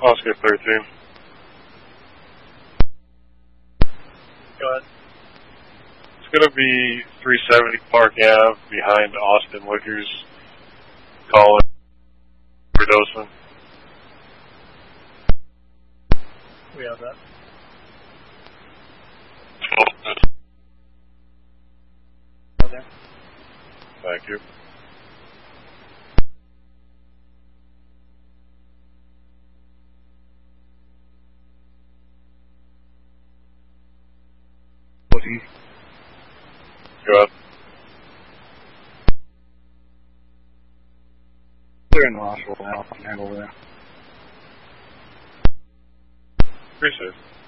Oscar 13. Go ahead. It's going to be 370 Park Ave behind Austin Liquors. Colin Dosman. We have that. Okay. Thank you. Go ahead. Clear in the hospital now. I can handle that. Appreciate it.